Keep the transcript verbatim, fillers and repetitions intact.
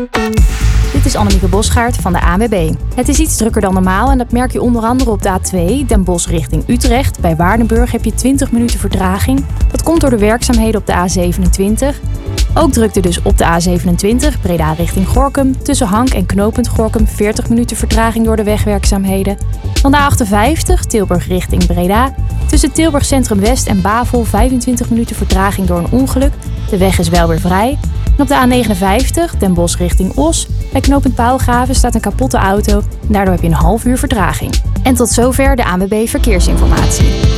Dit is Annemieke Bosgaard van de A N W B. Het is iets drukker dan normaal en dat merk je onder andere op de A twee, Den Bosch richting Utrecht. Bij Waardenburg heb je twintig minuten vertraging. Dat komt door de werkzaamheden op de A zevenentwintig. Ook drukte dus op de A zevenentwintig, Breda richting Gorinchem. Tussen Hank en knooppunt Gorinchem veertig minuten vertraging door de wegwerkzaamheden. Dan de A achtenvijftig, Tilburg richting Breda. Tussen Tilburg Centrum West en Bavel vijfentwintig minuten vertraging door een ongeluk. De weg is wel weer vrij. En op de A negenenvijftig, Den Bosch richting Os. Bij knooppunt Paalgraven staat een kapotte auto. En daardoor heb je een half uur vertraging. En tot zover de A N W B Verkeersinformatie.